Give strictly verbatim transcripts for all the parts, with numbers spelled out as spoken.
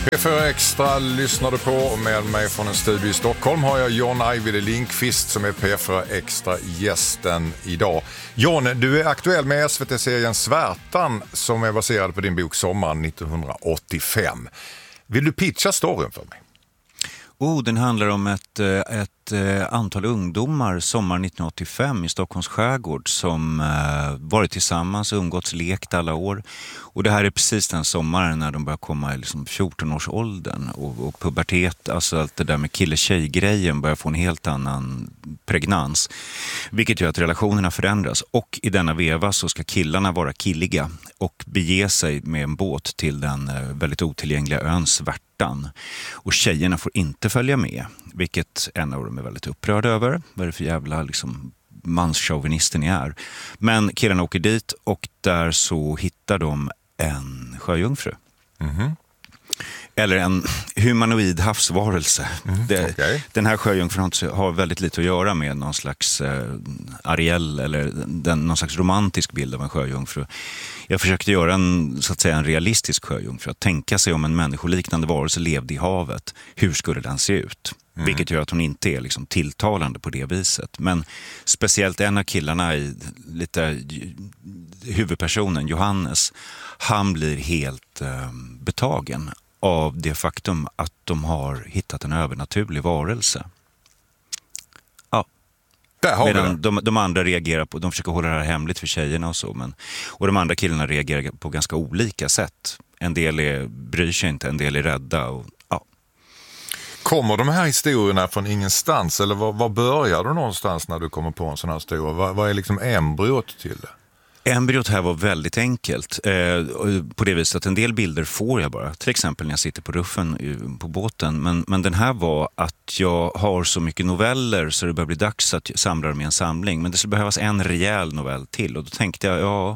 P fyra Extra lyssnar du på, och med mig från en studio i Stockholm har jag John Ajvide Lindqvist som är P fyra Extra-gästen idag. John, du är aktuell med S V T-serien Svärtan som är baserad på din bok Sommaren nittonhundraåttiofem. Vill du pitcha storyn för mig? Oh, den handlar om ett, ett antal ungdomar sommaren nittonhundraåttiofem i Stockholms skärgård som eh, varit tillsammans och umgåtts, lekt alla år. Och det här är precis den sommaren när de börjar komma i liksom fjorton-årsåldern och, och pubertet, alltså allt det där med kille-tjej-grejen börjar få en helt annan pregnans. Vilket gör att relationerna förändras, och i denna veva så ska killarna vara killiga och bege sig med en båt till den eh, väldigt otillgängliga ön Svärtan. Och tjejerna får inte följa med, vilket en av dem är väldigt upprörd över. Vad är det för jävla liksom, manschauvinisten ni är? Men killarna åker dit och där så hittar de en sjöjungfru. Mm-hmm. Eller en humanoid havsvarelse. Mm, det, okay. Den här sjöjungfrun har väldigt lite att göra med någon slags eh, Ariel eller den, någon slags romantisk bild av en sjöjungfru. Jag försökte göra en, så att säga, en realistisk sjöjungfru. Att tänka sig om en människoliknande varelse levde i havet. Hur skulle den se ut? Mm. Vilket gör att hon inte är liksom tilltalande på det viset. Men speciellt en av killarna i lite huvudpersonen, Johannes, han blir helt eh, betagen av det faktum att de har hittat en övernaturlig varelse. Ja. Där har Medan vi det. De, de andra reagerar på, de försöker hålla det här hemligt för tjejerna och så, men, och de andra killarna reagerar på ganska olika sätt. En del är, bryr sig inte, en del är rädda och ja. Kommer de här historierna från ingenstans, eller var, var börjar du någonstans när du kommer på en sån här historia? Vad, vad är liksom embryot till det? Embryot här var väldigt enkelt eh, på det viset att en del bilder får jag bara, till exempel när jag sitter på ruffen på båten, men, men den här var att jag har så mycket noveller så det börjar bli dags att samla dem i en samling, men det skulle behövas en rejäl novell till, och då tänkte jag, ja,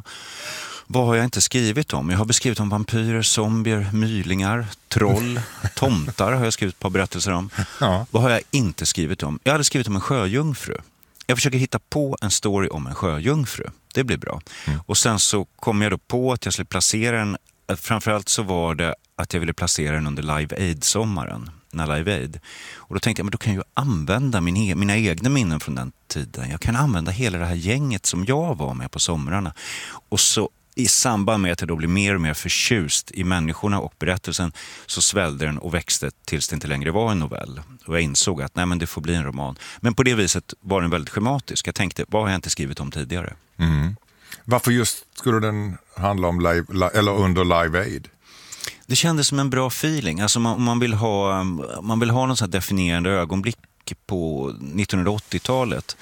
vad har jag inte skrivit om? Jag har beskrivit om vampyrer, zombier, mylingar, troll, tomtar har jag skrivit ett par berättelser om. Ja. Vad har jag inte skrivit om? Jag hade skrivit om en sjöjungfru. Jag försöker hitta på en story om en sjöjungfru. Det blir bra. Mm. Och sen så kom jag då på att jag skulle placera den. Framförallt så var det att jag ville placera den under Live Aid-sommaren. När Live Aid. Och då tänkte jag, men då kan jag ju använda min, mina egna minnen från den tiden. Jag kan använda hela det här gänget som jag var med på somrarna. Och så i samband med att jag då blir mer och mer förtjust i människorna och berättelsen, så svällde den och växte tills det inte längre var en novell. Och jag insåg att nej, men det får bli en roman. Men på det viset var den väldigt schematisk. Jag tänkte, vad har jag inte skrivit om tidigare? Mm. Varför just skulle den handla om live, li, eller under Live Aid? Det kändes som en bra feeling. Alltså man, man vill ha, man vill ha någon sån här definierande ögonblick på nittonhundraåttiotalet,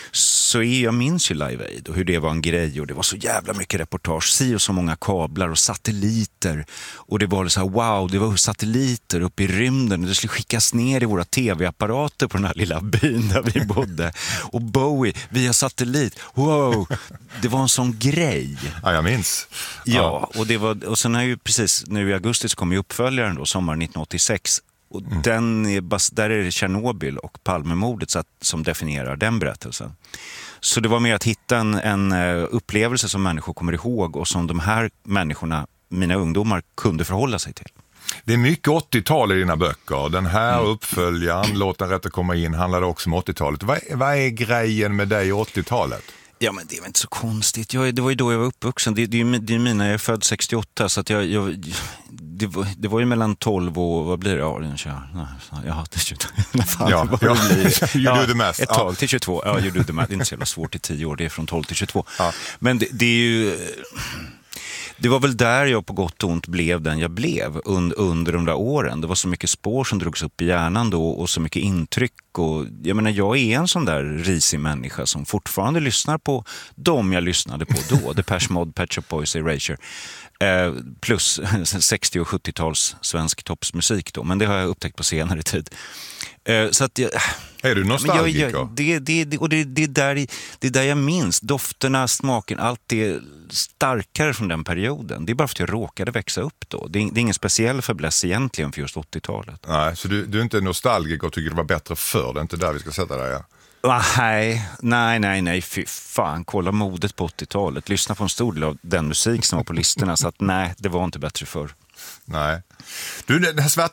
så är, jag minns ju Live Aid och hur det var en grej, och det var så jävla mycket reportage, si och så många kablar och satelliter, och det var så här, wow, det var satelliter uppe i rymden och det skulle skickas ner i våra tv-apparater på den här lilla byn där vi bodde, och Bowie via satellit, wow, det var en sån grej. Ja, jag minns. Ja, ja. och det var, och sen är ju precis nu i augusti så kom ju uppföljaren då, sommaren nittonhundraåttiosex. Och mm. den är bas- där är det Tjernobyl och Palmemordet så att, som definierar den berättelsen. Så det var mer att hitta en, en upplevelse som människor kommer ihåg och som de här människorna, mina ungdomar, kunde förhålla sig till. Det är mycket åttiotal i dina böcker. Den här mm. uppföljaren, Låt den rätta komma in, handlade också om åttiotalet. Vad, vad är grejen med dig i åttiotalet? Ja, men det är väl inte så konstigt. Jag, det var ju då jag var uppvuxen. Det, det, det är mina, jag är född sextioåtta, så att jag, jag det, var, det var ju mellan tolv och, vad blir det? Ja, den kör, nej, ja, det är tjugotvå. Fan, ja, det ja. Blir, you ja, do the math. Ett tag, ja. Till tjugotvå. Ja, you do the math. Det är inte så jävla svårt i tio år, det är från tolv till tjugotvå. Ja. Men det, det är ju... Det var väl där jag på gott och ont blev den jag blev under, under de där åren. Det var så mycket spår som drogs upp i hjärnan då och så mycket intryck. Och jag menar, jag är en sån där risig människa som fortfarande lyssnar på dem jag lyssnade på då. Depeche Mode, Pet Shop Boys, Erasure. Eh, plus sextio- och sjuttio-tals svensk toppsmusik då. Men det har jag upptäckt på senare tid. Eh, så att jag... Är du nostalgiker? Jag, jag, det, det, det, och det, det, är där, det är där jag minns. Dofterna, smaken, allt är starkare från den perioden. Det är bara för att jag råkade växa upp då. Det är, det är ingen speciell fäbless egentligen för just åttiotalet. Nej, så du, du är inte nostalgiker och tycker det var bättre förr? Det är inte där vi ska sätta dig, ja? Nej, nej, nej, nej, fy fan. Kolla modet på åttiotalet. Lyssna på en stor del av den musik som var på listorna. Så att nej, det var inte bättre förr. Nej. Du, den här